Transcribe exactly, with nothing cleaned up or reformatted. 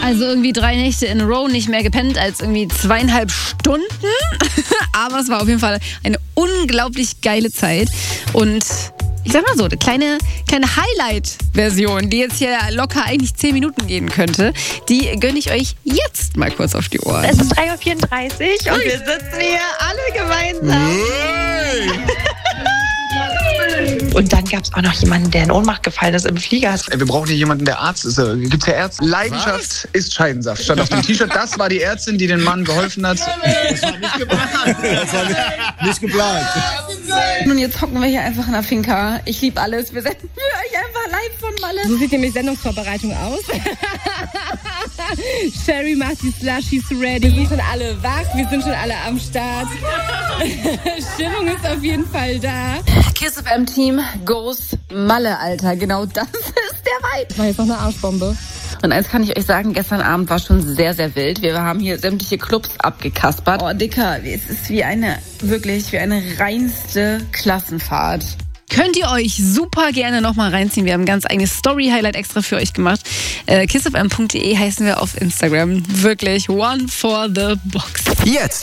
Also irgendwie drei Nächte in a row, nicht mehr gepennt als irgendwie zweieinhalb Stunden. Aber es war auf jeden Fall eine unglaublich geile Zeit. Und ich sag mal so, eine kleine, kleine Highlight-Version, die jetzt hier locker eigentlich zehn Minuten gehen könnte, die gönne ich euch jetzt mal kurz auf die Ohren. Es ist drei Uhr vierunddreißig und wir sitzen hier alle gemeinsam. Und dann gab es auch noch jemanden, der in Ohnmacht gefallen ist im Flieger. Wir brauchen hier jemanden, der Arzt ist. Gibt es ja Ärzte? Leidenschaft Was? ist Scheidensaft. Stand auf dem T-Shirt. Das war die Ärztin, die den Mann geholfen hat. Das war nicht geplant. Das war nicht geplant. Und jetzt hocken wir hier einfach in der Finca. Ich liebe alles. Wir senden für euch einfach live von Malle. So sieht nämlich Sendungsvorbereitung aus. Sherry macht die Slushies ready. Wir sind schon alle wach, wir sind schon alle am Start. Stimmung ist auf jeden Fall da. Kiss F M Team goes Malle, Alter. Genau das ist der Vibe. Das war jetzt noch eine Arschbombe. Und eins kann ich euch sagen, gestern Abend war schon sehr, sehr wild. Wir haben hier sämtliche Clubs abgekaspert. Oh, Dicker, es ist wie eine, wirklich, wie eine reinste Klassenfahrt. Könnt ihr euch super gerne nochmal reinziehen. Wir haben ein ganz eigenes Story-Highlight extra für euch gemacht. Äh, kiss f m punkt d e heißen wir auf Instagram. Wirklich one for the box. Jetzt